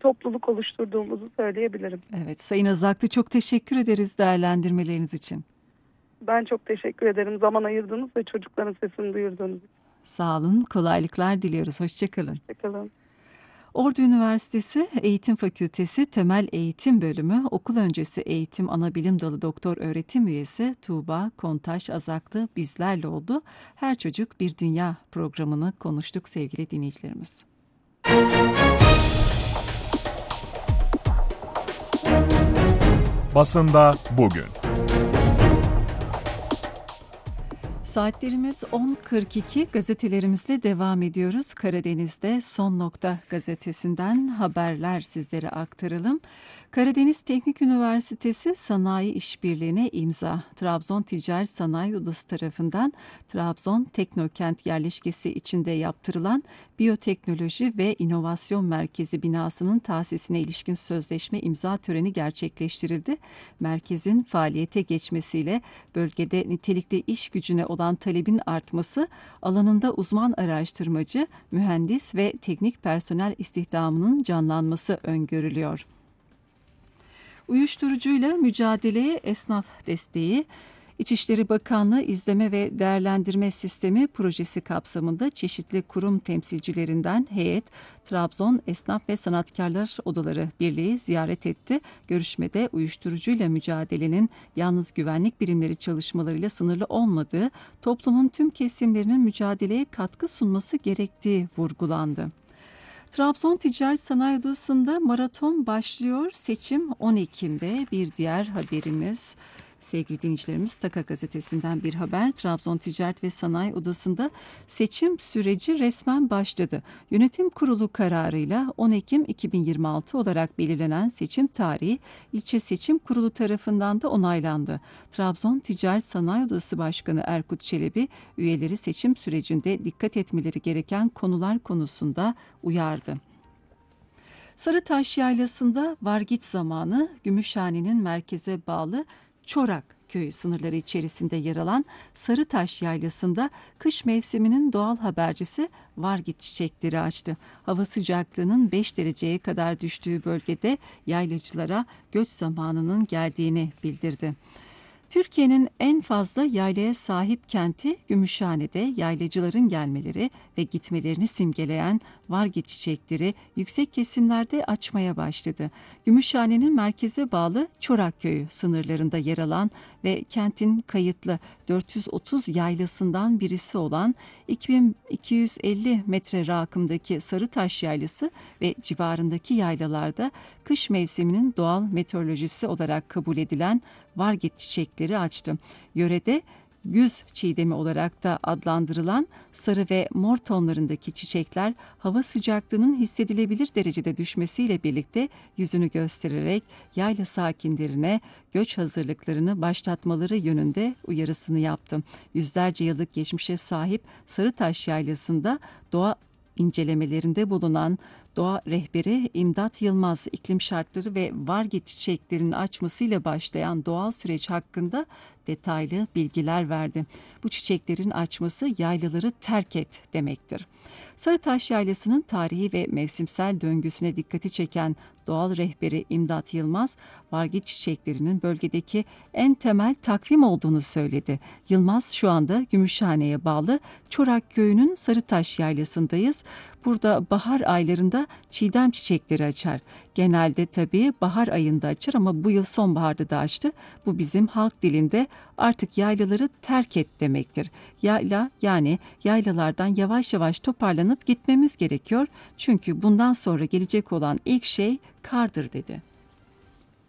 topluluk oluşturduğumuzu söyleyebilirim. Evet, Sayın Azaklı, çok teşekkür ederiz değerlendirmeleriniz için. Ben çok teşekkür ederim zaman ayırdığınız ve çocukların sesini duyurduğunuz için. Sağ olun, kolaylıklar diliyoruz. Hoşçakalın. Hoşçakalın. Ordu Üniversitesi Eğitim Fakültesi Temel Eğitim Bölümü Okul Öncesi Eğitim Anabilim Dalı Doktor Öğretim Üyesi Tuğba Kontaş Azaklı bizlerle oldu. Her Çocuk Bir Dünya programını konuştuk sevgili dinleyicilerimiz. Basında bugün. Saatlerimiz 10.42, gazetelerimizle devam ediyoruz. Karadeniz'de Son Nokta gazetesinden haberler sizlere aktaralım. Karadeniz Teknik Üniversitesi Sanayi İşbirliği'ne imza. Trabzon Ticaret Sanayi Odası tarafından Trabzon Teknokent yerleşkesi içinde yaptırılan Biyoteknoloji ve İnovasyon Merkezi binasının tahsisine ilişkin sözleşme imza töreni gerçekleştirildi. Merkezin faaliyete geçmesiyle bölgede nitelikli iş gücüne olan talebin artması, alanında uzman araştırmacı, mühendis ve teknik personel istihdamının canlanması öngörülüyor. Uyuşturucuyla mücadeleye esnaf desteği, İçişleri Bakanlığı İzleme ve Değerlendirme Sistemi projesi kapsamında çeşitli kurum temsilcilerinden heyet, Trabzon Esnaf ve Sanatkarlar Odaları Birliği ziyaret etti. Görüşmede uyuşturucuyla mücadelenin yalnız güvenlik birimleri çalışmalarıyla sınırlı olmadığı, toplumun tüm kesimlerinin mücadeleye katkı sunması gerektiği vurgulandı. Trabzon Ticaret Sanayi Odası'nda maraton başlıyor. Seçim 10 Ekim'de. Bir diğer haberimiz, sevgili dinleyicilerimiz, Taka Gazetesi'nden bir haber. Trabzon Ticaret ve Sanayi Odası'nda seçim süreci resmen başladı. Yönetim Kurulu kararıyla 10 Ekim 2026 olarak belirlenen seçim tarihi ilçe seçim kurulu tarafından da onaylandı. Trabzon Ticaret Sanayi Odası Başkanı Erkut Çelebi, üyeleri seçim sürecinde dikkat etmeleri gereken konular konusunda uyardı. Sarıtaş Yaylası'nda vargit zamanı Gümüşhane'nin merkeze bağlı Çorak köyü sınırları içerisinde yer alan Sarıtaş Yaylası'nda kış mevsiminin doğal habercisi vargit çiçekleri açtı. Hava sıcaklığının 5 dereceye kadar düştüğü bölgede yaylacılara göç zamanının geldiğini bildirdi. Türkiye'nin en fazla yaylaya sahip kenti Gümüşhane'de yaylacıların gelmeleri ve gitmelerini simgeleyen vargit çiçekleri yüksek kesimlerde açmaya başladı. Gümüşhane'nin merkeze bağlı Çorak Köyü sınırlarında yer alan ve kentin kayıtlı 430 yaylasından birisi olan 2250 metre rakımdaki Sarıtaş Yaylası ve civarındaki yaylalarda kış mevsiminin doğal meteorolojisi olarak kabul edilen vargit çiçekleri açtı. Yörede güz çiğdemi olarak da adlandırılan sarı ve mor tonlarındaki çiçekler hava sıcaklığının hissedilebilir derecede düşmesiyle birlikte yüzünü göstererek yayla sakinlerine göç hazırlıklarını başlatmaları yönünde uyarısını yaptı. Yüzlerce yıllık geçmişe sahip Sarıtaş Yaylası'nda doğa incelemelerinde bulunan doğa rehberi İmdat Yılmaz, iklim şartları ve vargit çiçeklerinin açmasıyla başlayan doğal süreç hakkında detaylı bilgiler verdi. Bu çiçeklerin açması yaylaları terk et demektir. Sarıtaş Yaylası'nın tarihi ve mevsimsel döngüsüne dikkati çeken doğal rehberi İmdat Yılmaz, vargit çiçeklerinin bölgedeki en temel takvim olduğunu söyledi. Yılmaz, şu anda Gümüşhane'ye bağlı Çorak Köyü'nün Sarıtaş Yaylası'ndayız. Burada bahar aylarında çiğdem çiçekleri açar. Genelde tabii bahar ayında açar ama bu yıl sonbaharda da açtı. Bu bizim halk dilinde artık yaylaları terk et demektir. Yayla, yani yaylalardan yavaş yavaş toparlanıp gitmemiz gerekiyor. Çünkü bundan sonra gelecek olan ilk şey kardır dedi.